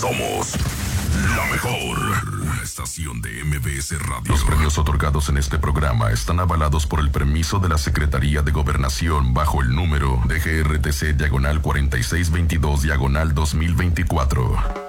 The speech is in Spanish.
Somos la mejor. Una estación de MBS Radio. Los premios otorgados en este programa están avalados por el permiso de la Secretaría de Gobernación bajo el número DGRTC /4622/2024.